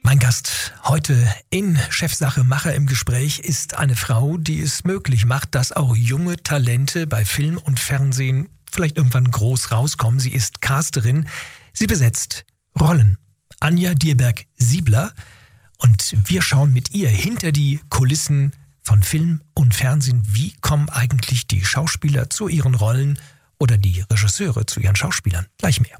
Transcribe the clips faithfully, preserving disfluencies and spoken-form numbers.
Mein Gast heute in Chefsache Macher im Gespräch ist eine Frau, die es möglich macht, dass auch junge Talente bei Film und Fernsehen vielleicht irgendwann groß rauskommen. Sie ist Casterin. Sie besetzt Rollen. Anja Dierberg-Siebler. Und wir schauen mit ihr hinter die Kulissen von Film und Fernsehen. Wie kommen eigentlich die Schauspieler zu ihren Rollen oder die Regisseure zu ihren Schauspielern? Gleich mehr.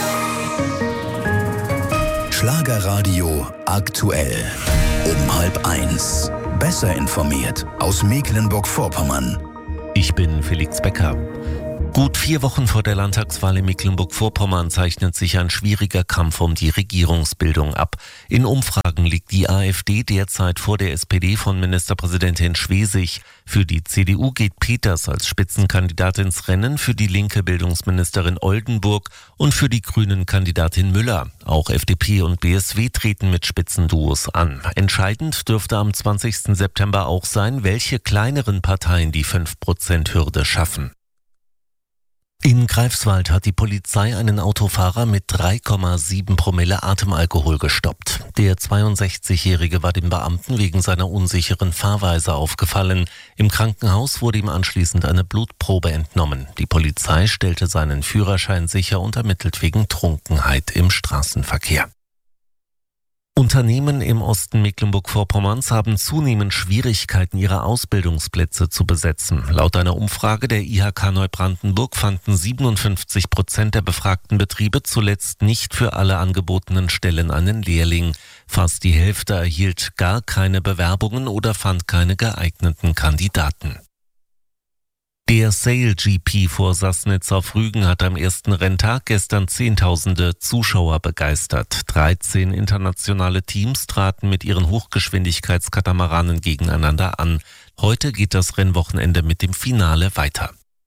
Schlagerradio aktuell. Um halb eins. Besser informiert aus Mecklenburg-Vorpommern. Ich bin Felix Becker. Gut vier Wochen vor der Landtagswahl in Mecklenburg-Vorpommern zeichnet sich ein schwieriger Kampf um die Regierungsbildung ab. In Umfragen liegt die AfD derzeit vor der S P D von Ministerpräsidentin Schwesig. Für die C D U geht Peters als Spitzenkandidat ins Rennen, für die linke Bildungsministerin Oldenburg und für die Grünen Kandidatin Müller. Auch F D P und B S W treten mit Spitzenduos an. Entscheidend dürfte am zwanzigsten September auch sein, welche kleineren Parteien die fünf Prozent Hürde schaffen. In Greifswald hat die Polizei einen Autofahrer mit drei Komma sieben Promille Atemalkohol gestoppt. Der zweiundsechzigjährige war dem Beamten wegen seiner unsicheren Fahrweise aufgefallen. Im Krankenhaus wurde ihm anschließend eine Blutprobe entnommen. Die Polizei stellte seinen Führerschein sicher und ermittelt wegen Trunkenheit im Straßenverkehr. Unternehmen im Osten Mecklenburg-Vorpommerns haben zunehmend Schwierigkeiten, ihre Ausbildungsplätze zu besetzen. Laut einer Umfrage der I H K Neubrandenburg fanden siebenundfünfzig Prozent der befragten Betriebe zuletzt nicht für alle angebotenen Stellen einen Lehrling. Fast die Hälfte erhielt gar keine Bewerbungen oder fand keine geeigneten Kandidaten. Der Sail G P vor Sassnitz auf Rügen hat am ersten Renntag gestern Zehntausende Zuschauer begeistert. dreizehn internationale Teams traten mit ihren Hochgeschwindigkeitskatamaranen gegeneinander an. Heute geht das Rennwochenende mit dem Finale weiter.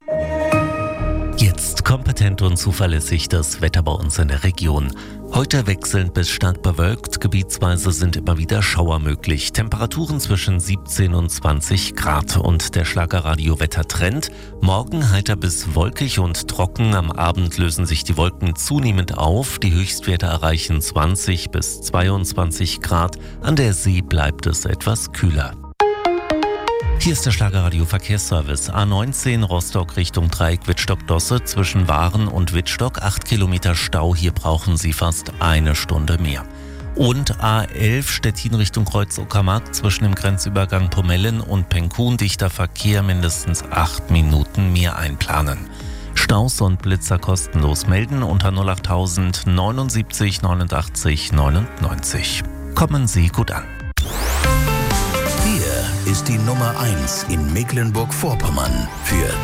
Jetzt kompetent und zuverlässig das Wetter bei uns in der Region. Heute wechselnd bis stark bewölkt, gebietsweise sind immer wieder Schauer möglich. Temperaturen zwischen siebzehn und zwanzig Grad und der Schlagerradio-Wettertrend. Morgen heiter bis wolkig und trocken, am Abend lösen sich die Wolken zunehmend auf. Die Höchstwerte erreichen zwanzig bis zweiundzwanzig Grad. An der See bleibt es etwas kühler. Hier ist der Schlagerradio-Verkehrsservice. A neunzehn Rostock Richtung Dreieck Wittstock-Dosse zwischen Waren und Wittstock. acht Kilometer Stau, hier brauchen Sie fast eine Stunde mehr. Und A elf Stettin Richtung Kreuz-Uckermark zwischen dem Grenzübergang Pomellen und Penkun. Dichter Verkehr, mindestens acht Minuten mehr einplanen. Staus und Blitzer kostenlos melden unter null achttausend neunundsiebzig neunundachtzig neunundneunzig. Kommen Sie gut an. Ist die Nummer eins in Mecklenburg-Vorpommern für